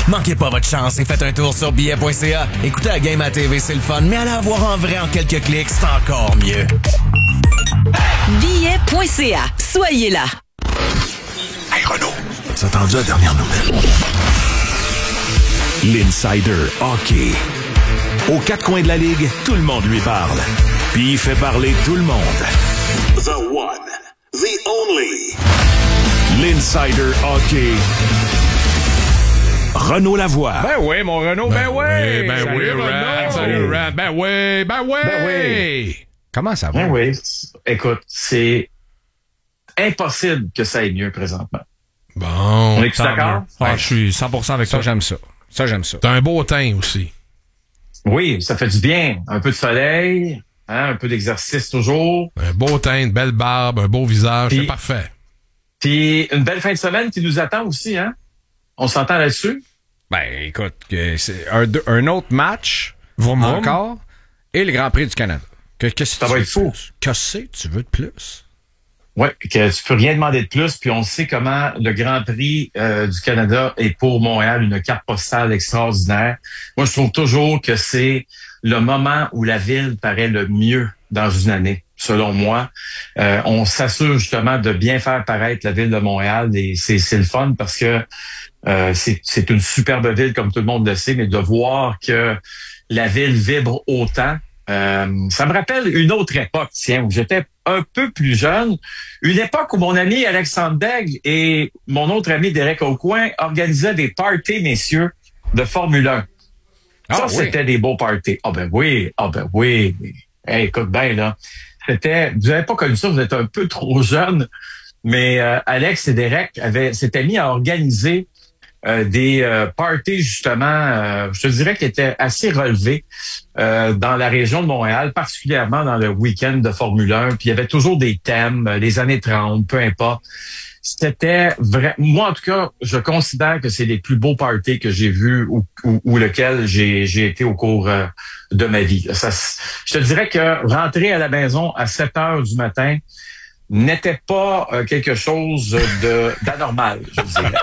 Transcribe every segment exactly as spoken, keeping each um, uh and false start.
Manquez pas votre chance et faites un tour sur billets point c a. Écoutez la game à T V, c'est le fun, mais allez la voir en vrai en quelques clics, c'est encore mieux. billets point c a. Soyez là. Hey Renaud, t'as entendu la dernière nouvelle? L'Insider Hockey. Aux quatre coins de la Ligue, tout le monde lui parle. Puis il fait parler tout le monde. The one, the only. L'Insider Hockey. Renaud Lavoie. Ben oui, mon Renaud, ben, ben oui. Ben salut, oui, Renaud. Ran, salut, Ran. Ben oui, ben oui. Ben oui. Comment ça va? Ben oui. Écoute, c'est impossible que ça aille mieux présentement. Bon. On est-tu d'accord? Ah, je suis cent pour cent avec ça, toi. j'aime ça. Ça, j'aime ça. T'as un beau teint aussi. Oui, ça fait du bien. Un peu de soleil, hein, un peu d'exercice toujours. Un beau teint, une belle barbe, un beau visage, Puis, c'est parfait. Puis une belle fin de semaine qui nous attend aussi, hein? On s'entend là-dessus? Ben, écoute, que c'est un, un autre match, Vroom, vroom. encore, et le Grand Prix du Canada. Que, qu'est-ce que Ça tu va veux être fou. de plus? Qu'est-ce que tu veux de plus? Oui, que tu peux rien demander de plus, puis on sait comment le Grand Prix euh, du Canada est pour Montréal une carte postale extraordinaire. Moi, je trouve toujours que c'est le moment où la ville paraît le mieux dans une année, selon moi. Euh, on s'assure justement de bien faire paraître la ville de Montréal et c'est, c'est le fun parce que euh, c'est, c'est une superbe ville, comme tout le monde le sait, mais de voir que la ville vibre autant, Euh, ça me rappelle une autre époque, tiens, où j'étais un peu plus jeune. Une époque où mon ami Alexandre Daigle et mon autre ami Derek Aucoin organisaient des parties, messieurs, de Formule un. Ah, ça, oui. c'était des beaux parties. Ah ben oui, ah ben oui. Hey, écoute bien, là. C'était, vous n'avez pas connu ça, vous êtes un peu trop jeune, mais euh, Alex et Derek avaient, s'étaient mis à organiser Euh, des euh, parties, justement, euh, je te dirais qui étaient assez relevés euh, dans la région de Montréal, particulièrement dans le week-end de Formule un. Puis il y avait toujours des thèmes, euh, les années trente, peu importe. C'était vrai. Moi, en tout cas, je considère que c'est les plus beaux parties que j'ai vus ou, ou, ou lequel j'ai, j'ai été au cours euh, de ma vie. Ça, je te dirais que rentrer à la maison à sept heures du matin n'était pas euh, quelque chose de d'anormal, je dirais.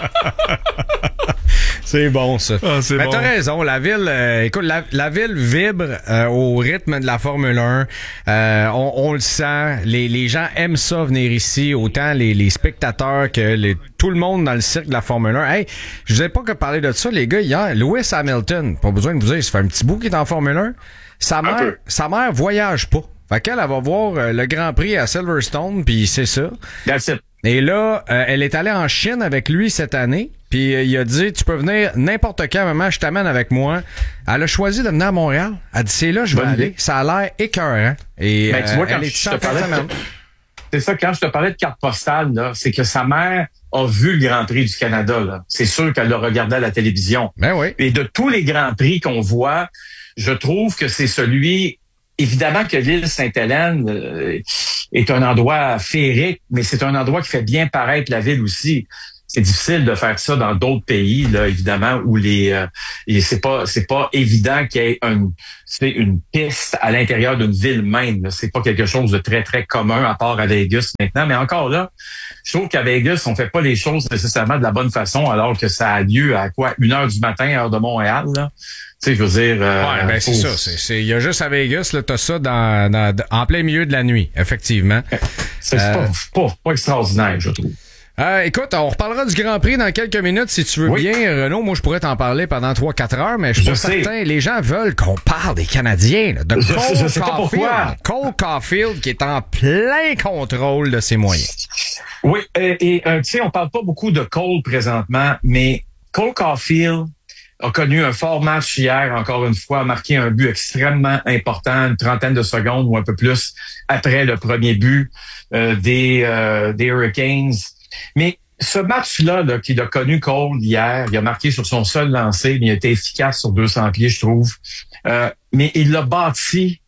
C'est bon, ça. Ah, c'est Mais bon. t'as raison, la ville, euh, écoute, la, la ville vibre euh, au rythme de la Formule un. Euh, on, on le sent. Les, les gens aiment ça, venir ici, autant les, les spectateurs que les, tout le monde dans le cirque de la Formule un. Hey, je vous ai pas que parler de ça, les gars, hier. Lewis Hamilton, pas besoin de vous dire, ça fait un petit bout qu'il est en Formule un. Sa mère, peu. sa mère voyage pas. Fait qu'elle, elle va voir euh, le Grand Prix à Silverstone, puis c'est ça. That's it. Et là, euh, elle est allée en Chine avec lui cette année. Puis euh, il a dit, tu peux venir n'importe quand, maman, je t'amène avec moi. Elle a choisi de venir à Montréal. Elle a dit, c'est là, je vais Bonne aller. idée. Ça a l'air écœurant. Et Ben, tu vois, quand elle est je te en fin de parlais semaine. de- C'est ça, quand je te parlais de carte postale, là, c'est que sa mère a vu le Grand Prix du Canada. Là. C'est sûr qu'elle l'a regardé à la télévision. Ben oui. Et de tous les Grands Prix qu'on voit, je trouve que c'est celui... Évidemment que l'île Sainte-Hélène euh, est un endroit féerique, mais c'est un endroit qui fait bien paraître la ville aussi. C'est difficile de faire ça dans d'autres pays, là, évidemment, où les euh, et c'est pas c'est pas évident qu'il y ait une c'est une piste à l'intérieur d'une ville même. Là. C'est pas quelque chose de très très commun à part à Vegas maintenant. Mais encore là, je trouve qu'à Vegas on fait pas les choses nécessairement de la bonne façon, alors que ça a lieu à quoi une heure du matin heure de Montréal. Là. Tu sais, je veux dire. Euh, Ouais, ben c'est faut- ça. C'est, c'est, il y a juste à Vegas, là, t'as ça dans, dans, en plein milieu de la nuit, effectivement. C'est Euh, pas, pas, pas extraordinaire, je trouve. Euh, écoute, on reparlera du Grand Prix dans quelques minutes si tu veux Oui. bien, Renaud. Moi, je pourrais t'en parler pendant trois quatre heures, mais je suis Je pas sais. certain. Les gens veulent qu'on parle des Canadiens, là, de Je- Cole je sais pas Caulfield. pourquoi. Cole Caulfield qui est en plein contrôle de ses moyens. Oui, et, et, euh, tu sais, on parle pas beaucoup de Cole présentement, mais Cole Caulfield a connu un fort match hier, encore une fois, a marqué un but extrêmement important, une trentaine de secondes ou un peu plus après le premier but euh, des, euh, des Hurricanes. Mais ce match-là, là, qu'il a connu Cole hier, il a marqué sur son seul lancer, mais il a été efficace sur deux cents pieds, je trouve. Euh, mais il l'a bâti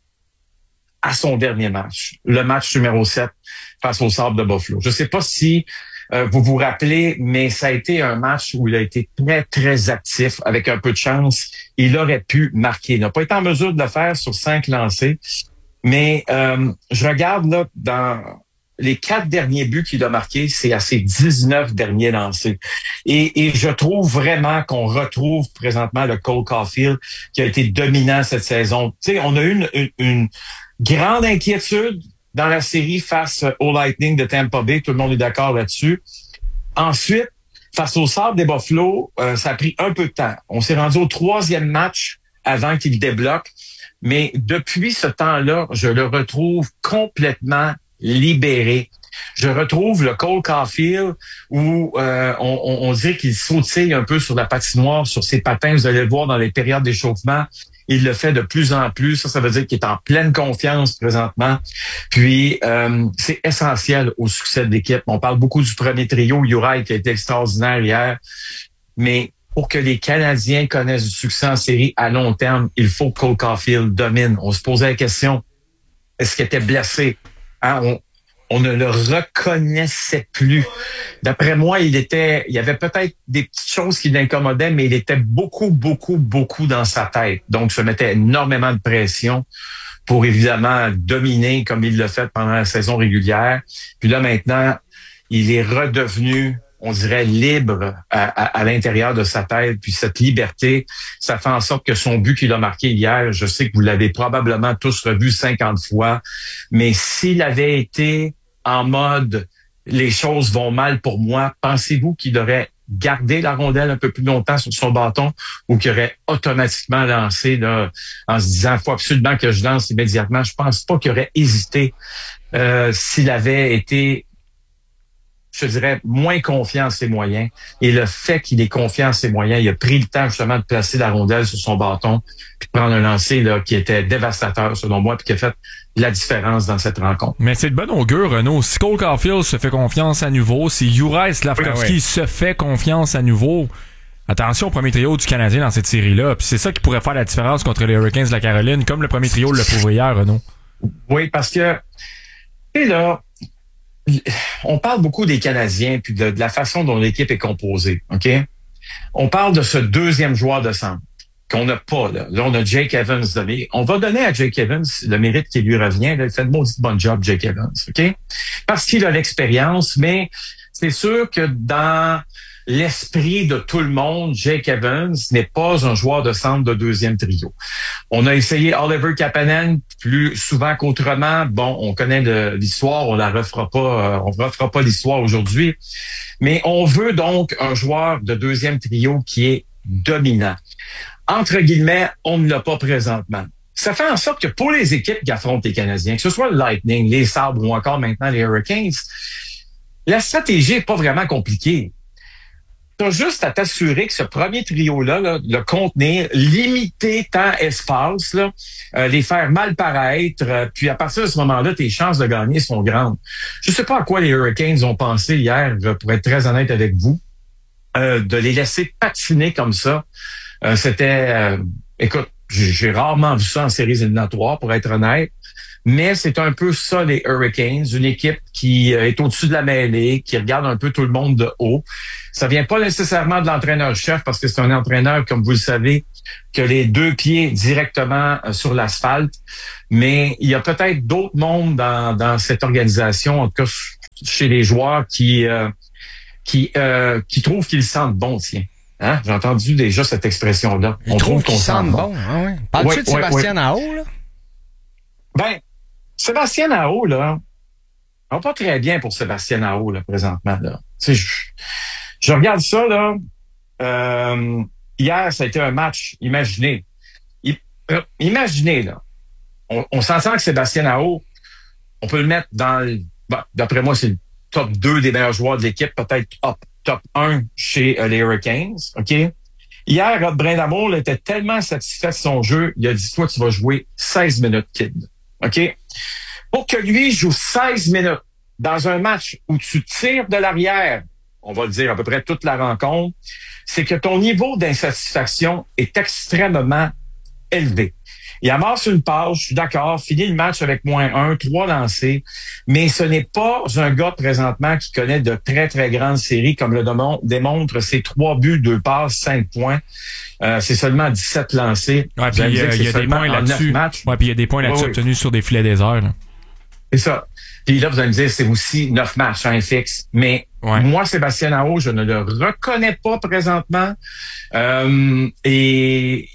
à son dernier match, le match numéro sept face au Sabre de Buffalo. Je sais pas si euh, vous vous rappelez, mais ça a été un match où il a été très, très actif. Avec un peu de chance, il aurait pu marquer. Il n'a pas été en mesure de le faire sur cinq lancés. Mais euh, je regarde là dans les quatre derniers buts qu'il a marqués, c'est à ses dix-neuf derniers lancés. Et, et je trouve vraiment qu'on retrouve présentement le Cole Caulfield qui a été dominant cette saison. Tu sais, on a eu une, une, une grande inquiétude dans la série face au Lightning de Tampa Bay. Tout le monde est d'accord là-dessus. Ensuite, face au Sabres des Buffalo, euh, ça a pris un peu de temps. On s'est rendu au troisième match avant qu'il débloque. Mais depuis ce temps-là, je le retrouve complètement libéré. Je retrouve le Cole Caulfield où euh, on, on, on dirait qu'il sautille un peu sur la patinoire, sur ses patins. Vous allez le voir dans les périodes d'échauffement. Il le fait de plus en plus. Ça, ça veut dire qu'il est en pleine confiance présentement. Puis, euh, c'est essentiel au succès de l'équipe. On parle beaucoup du premier trio, Uri, qui a été extraordinaire hier. Mais pour que les Canadiens connaissent du succès en série à long terme, il faut que Cole Caulfield domine. On se posait la question, est-ce qu'il était blessé? Hein? On, on ne le reconnaissait plus. D'après moi, il était, il y avait peut-être des petites choses qui l'incommodaient, mais il était beaucoup, beaucoup, beaucoup dans sa tête. Donc, se mettait énormément de pression pour évidemment dominer comme il l'a fait pendant la saison régulière. Puis là, maintenant, il est redevenu, on dirait, libre à, à, à l'intérieur de sa tête. Puis cette liberté, ça fait en sorte que son but qu'il a marqué hier, je sais que vous l'avez probablement tous revu cinquante fois, mais s'il avait été en mode « les choses vont mal pour moi », pensez-vous qu'il aurait gardé la rondelle un peu plus longtemps sur son bâton ou qu'il aurait automatiquement lancé là, en se disant « faut absolument que je lance immédiatement ». Je pense pas qu'il aurait hésité euh, s'il avait été, je dirais, moins confiant en ses moyens. Et le fait qu'il ait confiant en ses moyens, il a pris le temps justement de placer la rondelle sur son bâton puis de prendre un lancer là, qui était dévastateur selon moi puis qui a fait la différence dans cette rencontre. Mais c'est de bon augure, Renaud. Si Cole Caulfield se fait confiance à nouveau, si Juraj Slafkovský oui, oui. se fait confiance à nouveau, attention au premier trio du Canadien dans cette série-là. Puis c'est ça qui pourrait faire la différence contre les Hurricanes de la Caroline, comme le premier trio l'a prouvé hier, Renaud. Oui, parce que, tu sais là, on parle beaucoup des Canadiens puis de, de la façon dont l'équipe est composée, OK? On parle de ce deuxième joueur de centre qu'on n'a pas, là. Là, on a Jake Evans donné. On va donner à Jake Evans le mérite qui lui revient. Là. Il fait de maudit bon job, Jake Evans, OK? Parce qu'il a l'expérience, mais c'est sûr que dans l'esprit de tout le monde, Jake Evans n'est pas un joueur de centre de deuxième trio. On a essayé Oliver Kapanen plus souvent qu'autrement. Bon, on connaît le, l'histoire, on la refera pas, euh, on refera pas l'histoire aujourd'hui. Mais on veut donc un joueur de deuxième trio qui est dominant. Entre guillemets, on ne l'a pas présentement. Ça fait en sorte que pour les équipes qui affrontent les Canadiens, que ce soit le Lightning, les Sabres ou encore maintenant les Hurricanes, la stratégie n'est pas vraiment compliquée. Tu as juste à t'assurer que ce premier trio-là, là, le contenir, limiter temps, espace, là, euh, les faire mal paraître, euh, puis à partir de ce moment-là, tes chances de gagner sont grandes. Je ne sais pas à quoi les Hurricanes ont pensé hier, pour être très honnête avec vous, euh, de les laisser patiner comme ça. Euh, c'était, euh, écoute, j'ai, j'ai rarement vu ça en séries éliminatoires, pour être honnête. Mais c'est un peu ça, les Hurricanes, une équipe qui est au-dessus de la mêlée, qui regarde un peu tout le monde de haut. Ça vient pas nécessairement de l'entraîneur-chef, parce que c'est un entraîneur, comme vous le savez, qui a les deux pieds directement sur l'asphalte. Mais il y a peut-être d'autres mondes dans, dans cette organisation, en tout cas chez les joueurs, qui euh, qui euh, qui trouvent qu'ils sentent bon, tiens. Hein? J'ai entendu déjà cette expression-là. On trouve qu'on sent bon. Ah ouais. Parles-tu ouais, de Sébastien ouais, ouais. Aho, là? Ben, Sébastien Aho, là, va pas très bien pour Sébastien Aho, là, présentement, là. Tu sais, je, je regarde ça, là. Euh, hier, ça a été un match, imaginez. I, euh, imaginez, là. On, on s'entend que Sébastien Aho, on peut le mettre dans le, bon, d'après moi, c'est le top deux des meilleurs joueurs de l'équipe, peut-être top, top un chez euh, les Hurricanes, OK? Hier, Rod Brindamour était tellement satisfait de son jeu, il a dit, toi, tu vas jouer seize minutes, kid. OK? Pour que lui joue seize minutes dans un match où tu tires de l'arrière, on va le dire à peu près toute la rencontre, c'est que ton niveau d'insatisfaction est extrêmement élevé. Il amasse une passe, je suis d'accord, finit le match avec moins un, trois lancés, mais ce n'est pas un gars présentement qui connaît de très, très grandes séries, comme le démontre ses trois buts, deux passes, cinq points. Euh, c'est seulement dix-sept lancés. Ouais, puis il y a, y a des points là-dessus. Ouais, puis il y a des points là-dessus oui, oui. obtenus sur des filets déserts. Là. C'est ça. Puis là, vous allez me dire, c'est aussi neuf matchs, un fixe. Mais ouais. moi, Sébastien Aho, je ne le reconnais pas présentement. Euh, et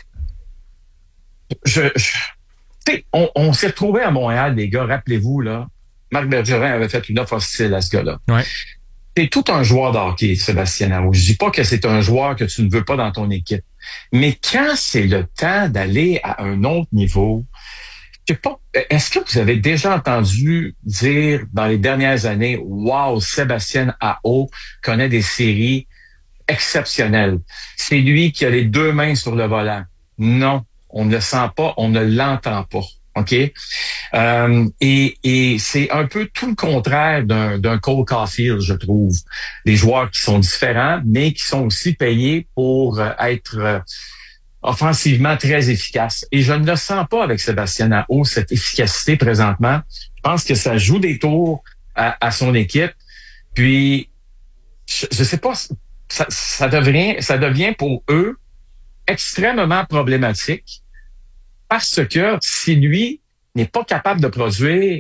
je, je tu sais, on, on s'est retrouvés à Montréal, les gars, rappelez-vous, là, Marc Bergerin avait fait une offre hostile à ce gars-là. Ouais. C'est tout un joueur de hockey, Sébastien Aho. Je dis pas que c'est un joueur que tu ne veux pas dans ton équipe. Mais quand c'est le temps d'aller à un autre niveau, je sais pas, est-ce que vous avez déjà entendu dire dans les dernières années, wow, Sébastien Aho connaît des séries exceptionnelles. C'est lui qui a les deux mains sur le volant. Non, on ne le sent pas, on ne l'entend pas. OK? Euh, et, et c'est un peu tout le contraire d'un, d'un Cole Caulfield, je trouve. Des joueurs qui sont différents, mais qui sont aussi payés pour euh, être euh, offensivement très efficaces. Et je ne le sens pas avec Sébastien Aho, cette efficacité présentement. Je pense que ça joue des tours à, à son équipe. Puis, je, je sais pas, ça, ça devient, ça devient pour eux extrêmement problématique. Parce que si lui n'est pas capable de produire,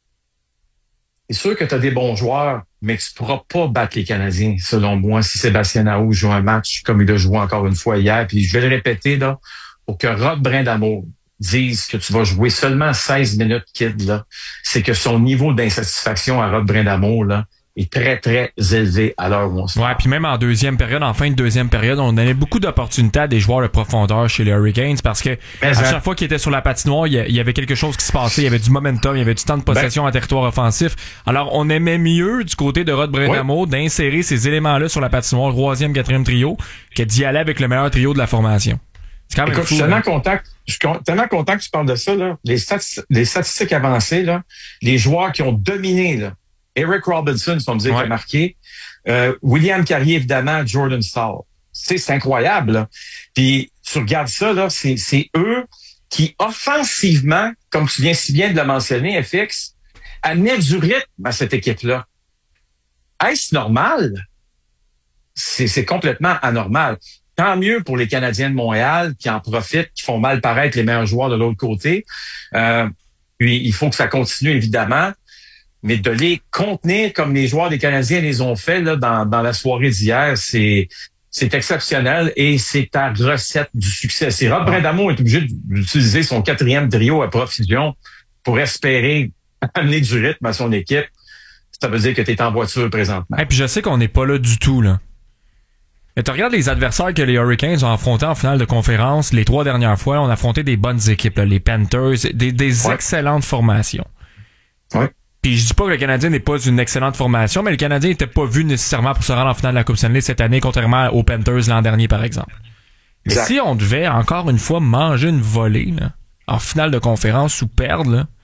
c'est sûr que tu as des bons joueurs, mais tu ne pourras pas battre les Canadiens, selon moi, si Sébastien Aho joue un match comme il a joué encore une fois hier. Puis je vais le répéter, là, pour que Rod Brindamour dise que tu vas jouer seulement seize minutes, kid, là, c'est que son niveau d'insatisfaction à Rod Brindamour, là, est très, très élevé à l'heure où on se Ouais, puis même en deuxième période, en fin de deuxième période, on donnait beaucoup d'opportunités à des joueurs de profondeur chez les Hurricanes parce que mais à ça. chaque fois qu'ils étaient sur la patinoire, il y avait quelque chose qui se passait, il y avait du momentum, il y avait du temps de possession ben, en territoire offensif. Alors, on aimait mieux du côté de Rod Brindamour ouais. d'insérer ces éléments-là sur la patinoire, troisième, quatrième trio, que d'y aller avec le meilleur trio de la formation. C'est quand même Écoute, fou, je suis tellement content, je suis tellement content que tu parles de ça, là. Les, stati- les statistiques avancées, là, les joueurs qui ont dominé, là. Eric Robinson, si on me dit, ouais. qui a marqué. Euh, William Carrier, évidemment, Jordan Staal. C'est, c'est incroyable, là. Puis, tu regardes ça, là, c'est, c'est eux qui, offensivement, comme tu viens si bien de le mentionner, F X, amenaient du rythme à cette équipe-là. Est-ce normal? C'est, c'est complètement anormal. Tant mieux pour les Canadiens de Montréal qui en profitent, qui font mal paraître les meilleurs joueurs de l'autre côté. Euh, puis, il faut que ça continue, évidemment. Mais de les contenir comme les joueurs des Canadiens les ont fait là, dans, dans la soirée d'hier, c'est, c'est exceptionnel et c'est ta recette du succès. Si Rod Brindamour est obligé d'utiliser son quatrième trio à profusion pour espérer amener du rythme à son équipe, ça veut dire que tu es en voiture présentement. Et puis je sais qu'on n'est pas là du tout, là. Mais tu regardes les adversaires que les Hurricanes ont affrontés en finale de conférence les trois dernières fois. On a affronté des bonnes équipes, là, les Panthers, des, des ouais. excellentes formations. Ouais. Puis je dis pas que le Canadien n'est pas une excellente formation, mais le Canadien n'était pas vu nécessairement pour se rendre en finale de la Coupe Stanley cette année, contrairement aux Panthers l'an dernier, par exemple. Mais exact. Si on devait, encore une fois, manger une volée là, en finale de conférence ou perdre, là,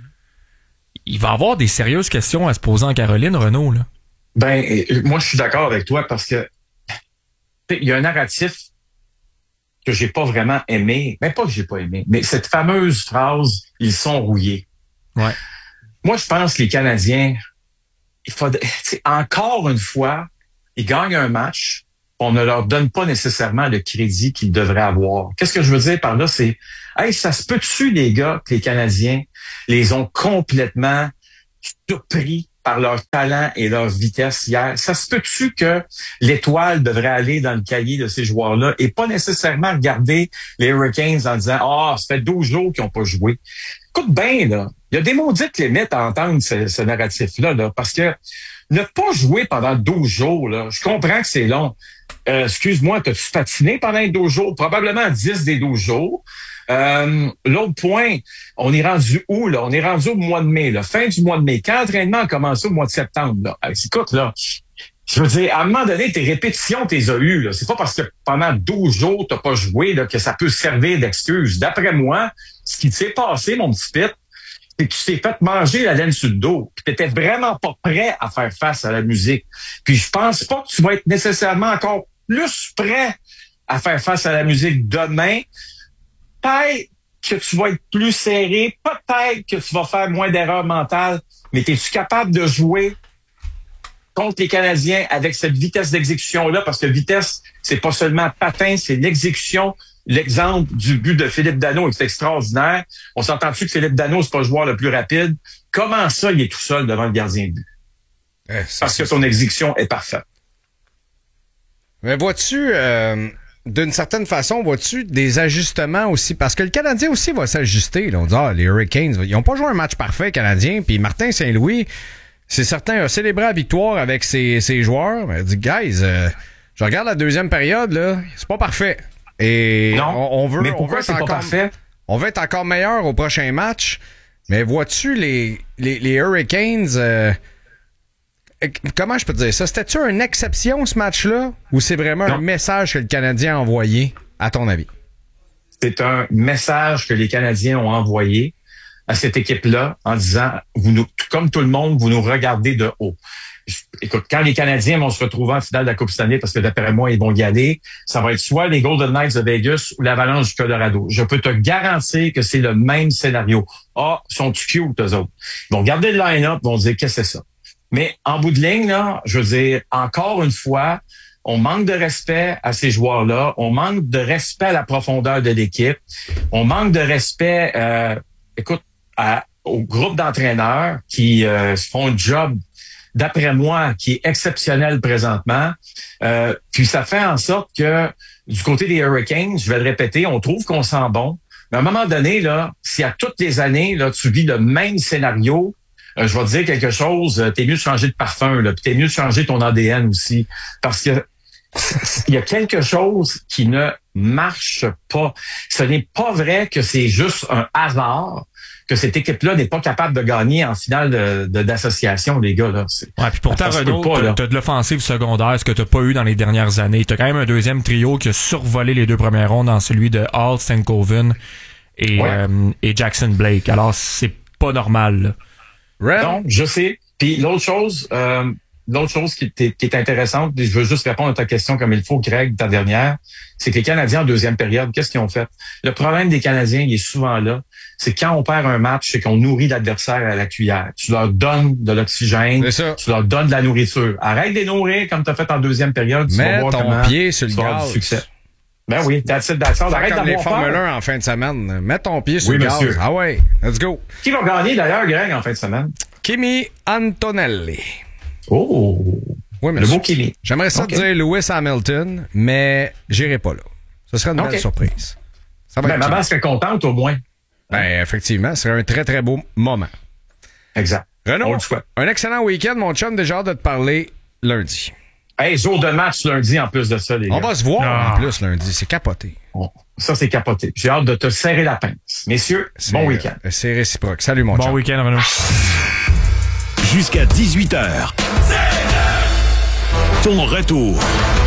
il va y avoir des sérieuses questions à se poser en Caroline, Renaud. Là. Ben, moi, je suis d'accord avec toi parce que il y a un narratif que j'ai pas vraiment aimé. Ben, pas que j'ai pas aimé, mais cette fameuse phrase « ils sont rouillés ». Ouais. Moi, je pense que les Canadiens, il faut, encore une fois, ils gagnent un match, on ne leur donne pas nécessairement le crédit qu'ils devraient avoir. Qu'est-ce que je veux dire par là? C'est, hey, ça se peut-tu, les gars, que les Canadiens les ont complètement surpris par leur talent et leur vitesse hier? Ça se peut-tu que l'étoile devrait aller dans le cahier de ces joueurs-là et pas nécessairement regarder les Hurricanes en disant « Ah, oh, ça fait douze jours qu'ils n'ont pas joué. » Écoute bien, là. Il y a des maudites limites à entendre ce, ce narratif-là, là, parce que ne pas jouer pendant douze jours, là, je comprends que c'est long. Euh, excuse-moi, t'as-tu patiné pendant douze jours? Probablement dix des douze jours. Euh, l'autre point, on est rendu où, là? On est rendu au mois de mai, là, fin du mois de mai. Quand l'entraînement a commencé au mois de septembre, là? Alors, écoute, là, je veux dire, à un moment donné, tes répétitions, t'es as eues, là. C'est pas parce que pendant douze jours, t'as pas joué, là, que ça peut servir d'excuse. D'après moi, ce qui s'est passé, mon petit Pete, c'est que tu t'es fait manger la laine sur le dos. Puis t'étais vraiment pas prêt à faire face à la musique. Puis je pense pas que tu vas être nécessairement encore plus prêt à faire face à la musique demain. Peut-être que tu vas être plus serré. Peut-être que tu vas faire moins d'erreurs mentales. Mais es-tu capable de jouer contre les Canadiens avec cette vitesse d'exécution-là? Parce que vitesse, c'est pas seulement patin, c'est l'exécution. L'exemple du but de Philippe Danault est extraordinaire. On s'entend-tu que Philippe Danault, c'est pas le joueur le plus rapide? comment ça, il est tout seul devant le gardien de but? Eh, Parce que son exécution est parfaite. Mais vois-tu, euh, d'une certaine façon, vois-tu des ajustements aussi? Parce que le Canadien aussi va s'ajuster. Là. On dit, ah, les Hurricanes, ils n'ont pas joué un match parfait, Canadien. Puis Martin Saint-Louis, c'est certain, a célébré la victoire avec ses, ses joueurs. Mais il dit, guys, euh, je regarde la deuxième période, là, c'est pas parfait. Et non, on, on veut, mais pourquoi on veut c'est encore, pas parfait? On va être encore meilleur au prochain match. Mais vois-tu, les, les, les Hurricanes... Euh, comment je peux te dire ça? C'était-tu une exception, ce match-là? Ou c'est vraiment non. un message que le Canadien a envoyé, à ton avis? C'est un message que les Canadiens ont envoyé à cette équipe-là en disant, vous nous, comme tout le monde, vous nous regardez de haut. Écoute, quand les Canadiens vont se retrouver en finale de la Coupe Stanley, parce que d'après moi, ils vont y aller, ça va être soit les Golden Knights de Vegas ou l'Avalanche du Colorado. Je peux te garantir que c'est le même scénario. Ah, sont-tu cute, eux autres? Ils vont regarder le line-up, ils vont dire, qu'est-ce que c'est ça? Mais en bout de ligne, là, je veux dire, encore une fois, on manque de respect à ces joueurs-là. On manque de respect à la profondeur de l'équipe. On manque de respect, euh, écoute, à, au groupe d'entraîneurs qui euh, font un job, d'après moi, qui est exceptionnel présentement. Euh, puis ça fait en sorte que du côté des Hurricanes, je vais le répéter, on trouve qu'on sent bon. Mais à un moment donné, là, si à toutes les années, là, tu vis le même scénario, Euh, je vais te dire quelque chose, euh, t'es mieux de changer de parfum, là, puis t'es mieux de changer ton A D N aussi, parce que il y a quelque chose qui ne marche pas. Ce n'est pas vrai que c'est juste un hasard que cette équipe-là n'est pas capable de gagner en finale de, de, d'association, les gars. Là. C'est, ouais, puis pourtant, Renaud, pas, t'as, t'as de l'offensive secondaire, ce que t'as pas eu dans les dernières années. T'as quand même un deuxième trio qui a survolé les deux premières rondes dans celui de Hall, Stankoven et, ouais. euh, et Jackson Blake. Alors, c'est pas normal, là. Non, je sais. Puis l'autre chose, euh, l'autre chose qui, qui est intéressante, je veux juste répondre à ta question comme il faut, Greg, ta dernière, c'est que les Canadiens en deuxième période, qu'est-ce qu'ils ont fait? Le problème des Canadiens, il est souvent là, c'est quand on perd un match, c'est qu'on nourrit l'adversaire à la cuillère. Tu leur donnes de l'oxygène, tu leur donnes de la nourriture. Arrête de les nourrir comme tu as fait en deuxième période. Tu Mets vas voir ton comment pied sur le gaz. Succès. Ben oui, that's it, that's all. Arrête comme les d'avoir Formule peur. un en fin de semaine. Mets ton pied sur oui, le monsieur. gaz. Ah ouais, let's go. Qui va gagner d'ailleurs, Greg, en fin de semaine? Kimi Antonelli. Oh! Oui, le beau Kimi. J'aimerais ça okay. te dire Lewis Hamilton, mais j'irai pas là. Ce serait une okay. belle surprise. Ça va ben, maman serait contente au moins. Ben, effectivement, ce serait un très, très beau moment. Exact. Renaud, un excellent week-end, mon chum. Déjà hâte de te parler lundi. Hey, jour de match lundi en plus de ça, les gars. On va se voir ah. en plus lundi. C'est capoté. Bon, ça, c'est capoté. J'ai hâte de te serrer la pince. Messieurs, c'est, bon week-end. C'est réciproque. Salut, mon bon chum. Bon week-end, Renaud. Jusqu'à dix-huit heures. Ton retour.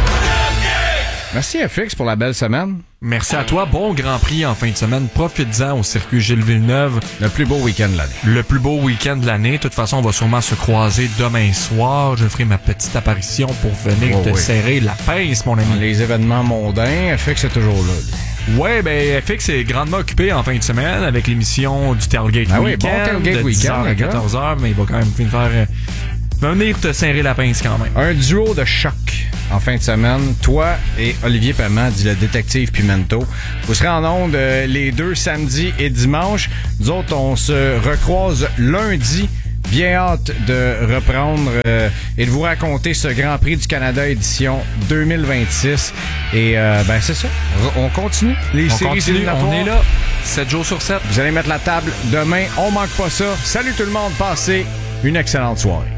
Merci F X pour la belle semaine. Merci à toi. Bon Grand Prix en fin de semaine. Profites-en au circuit Gilles Villeneuve. Le plus beau week-end de l'année. Le plus beau week-end de l'année. De toute façon, on va sûrement se croiser demain soir. Je ferai ma petite apparition pour venir oh, te oui. serrer la pince, mon ami. Les événements mondains, F X est toujours là. Ouais, ben F X est grandement occupé en fin de semaine avec l'émission du Tailgate ah Weekend. Oui, bon Tailgate de Weekend, dix heures à quatorze heures, mais il va quand même finir faire... Euh, venir te serrer la pince quand même. Un duo de choc en fin de semaine. Toi et Olivier Paiement, dit le détective Pimento. Vous serez en ondes euh, les deux samedis et dimanche. Nous autres, on se recroise lundi. Bien hâte de reprendre euh, et de vous raconter ce Grand Prix du Canada édition deux mille vingt-six. Et euh, ben c'est ça. On continue les on séries continue, on est là. sept jours sur sept. Vous allez mettre la table demain. On manque pas ça. Salut tout le monde. Passez une excellente soirée.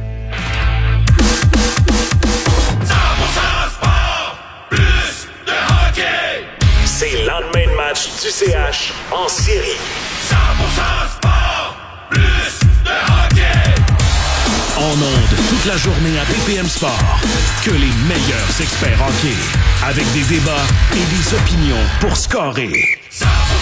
C'est le lendemain de match du C H en série. cent pour cent sport, plus de hockey. En ondes toute la journée à B P M Sport. Que les meilleurs experts hockey. Avec des débats et des opinions pour scorer.